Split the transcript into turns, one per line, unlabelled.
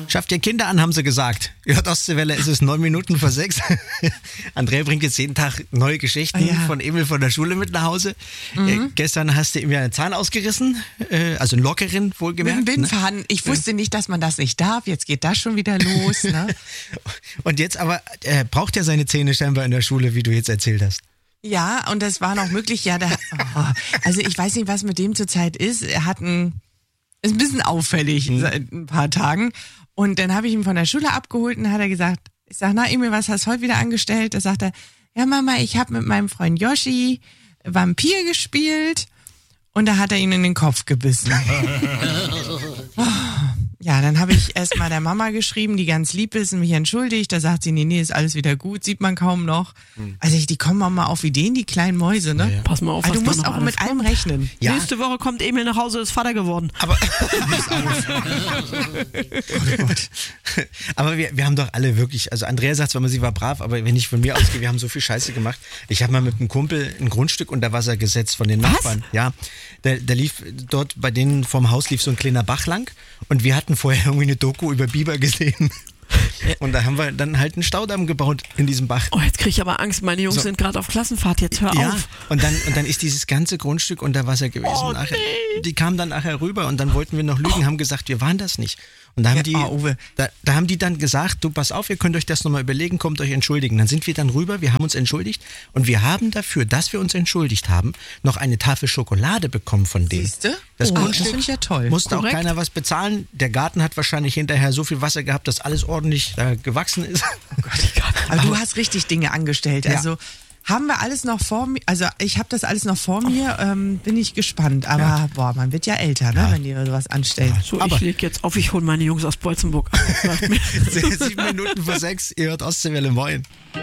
Schafft ihr Kinder an, haben sie gesagt. Hört Ostseewelle, es ist 9 Minuten vor 6. Andrea bringt jetzt jeden Tag neue Geschichten von Emil von der Schule mit nach Hause. Gestern hast du ihm ja einen Zahn ausgerissen, also einen lockeren, wohlgemerkt.
Mit dem Bindfaden. Ich wusste nicht, dass man das nicht darf. Jetzt geht das schon wieder los. Ne?
Und jetzt aber, er braucht ja seine Zähne scheinbar in der Schule, wie du jetzt erzählt hast.
Ja, und das war noch möglich. Ja, also ich weiß nicht, was mit dem zurzeit ist. Er hat ist ein bisschen auffällig seit ein paar Tagen. Und dann habe ich ihn von der Schule abgeholt und dann hat er gesagt, ich sag, na Emil, was hast du heute wieder angestellt? Da sagt er, ja Mama, ich habe mit meinem Freund Yoshi Vampir gespielt und da hat er ihn in den Kopf gebissen. Ja, dann habe ich erst mal der Mama geschrieben, die ganz lieb ist und mich entschuldigt. Da sagt sie, nee, ist alles wieder gut, sieht man kaum noch. Also die kommen auch mal auf Ideen, die kleinen Mäuse, ne?
Ja. Pass mal auf,
also du musst auch mit allem rechnen.
Ja. Nächste Woche kommt Emil nach Hause, ist Vater geworden.
Aber wir haben doch alle wirklich, also Andrea sagt zwar, sie war brav, aber wenn ich von mir ausgehe, wir haben so viel Scheiße gemacht. Ich habe mal mit einem Kumpel ein Grundstück unter Wasser gesetzt von den Nachbarn. Ja, da lief dort, bei denen vorm Haus lief so ein kleiner Bach lang und wir hatten vorher irgendwie eine Doku über Biber gesehen. Und da haben wir dann halt einen Staudamm gebaut in diesem Bach.
Oh, jetzt kriege ich aber Angst. Meine Jungs sind gerade auf Klassenfahrt. Jetzt hör auf.
Und dann ist dieses ganze Grundstück unter Wasser gewesen.
Oh, nee.
Die kamen dann nachher rüber und dann wollten wir noch lügen, haben gesagt, wir waren das nicht. Und da haben da haben die dann gesagt, du pass auf, ihr könnt euch das nochmal überlegen, kommt euch entschuldigen. Dann sind wir dann rüber, wir haben uns entschuldigt und wir haben dafür, dass wir uns entschuldigt haben, noch eine Tafel Schokolade bekommen von denen.
Siehste?
Das
Das finde ich ja toll.
Musste auch keiner was bezahlen. Der Garten hat wahrscheinlich hinterher so viel Wasser gehabt, dass alles ordentlich gewachsen ist.
Oh Gott. Aber du hast richtig Dinge angestellt.
Ja.
Also haben wir alles noch vor mir, also ich habe das alles noch vor mir, bin ich gespannt. Aber man wird ja älter, ne, wenn ihr sowas anstellt.
Ja, so, ich leg jetzt auf, ich hole meine Jungs aus Bolzenburg ab.
7 Minuten vor 6, ihr hört Ostseewelle, moin.